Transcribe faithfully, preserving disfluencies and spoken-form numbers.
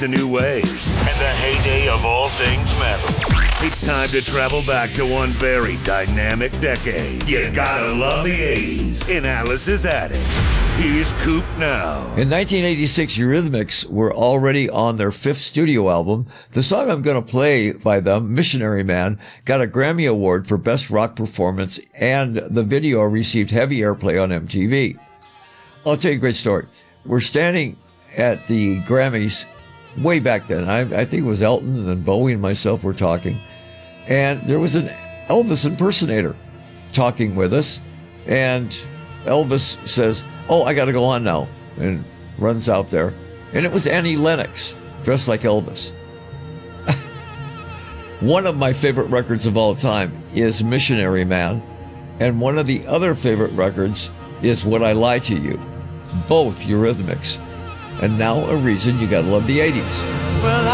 the new wave. And the heyday of all things metal. It's time to travel back to one very dynamic decade. You gotta love the eighties in Alice's Attic. Here's Coop now. In nineteen eighty-six, Eurythmics were already on their fifth studio album. The song I'm going to play by them, Missionary Man, got a Grammy Award for Best Rock Performance, and the video received heavy airplay on M T V. I'll tell you a great story. We're standing at the Grammys way back then. I, I think it was Elton and Bowie and myself were talking. And there was an Elvis impersonator talking with us. And Elvis says, "Oh, I got to go on now," and runs out there. And it was Annie Lennox, dressed like Elvis. One of my favorite records of all time is Missionary Man. And one of the other favorite records is Would I Lie to You? Both Eurythmics. And now a reason you gotta love the eighties. Well,